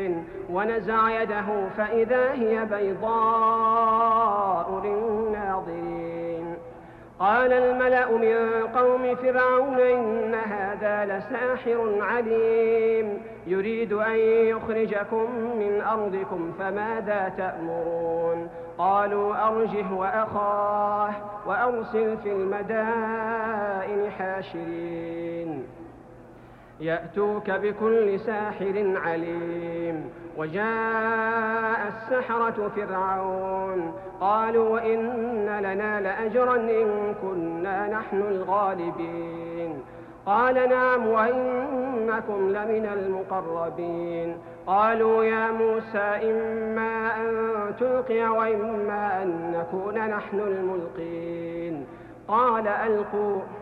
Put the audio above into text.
ونزع يده فإذا هي بيضاء للناظرين. قال الملأ من قوم فرعون إن هذا لساحر عليم يريد أن يخرجكم من أرضكم فماذا تأمرون؟ قالوا أرجه وأخاه وأرسل في المدائن حاشرين يأتوك بكل ساحر عليم. وجاء السحرة فرعون قالوا إن لنا لأجرا إن كنا نحن الغالبين. قال نعم وإنكم لمن المقربين. قالوا يا موسى إما أن تلقي وإما أن نكون نحن الملقين. قال ألقوا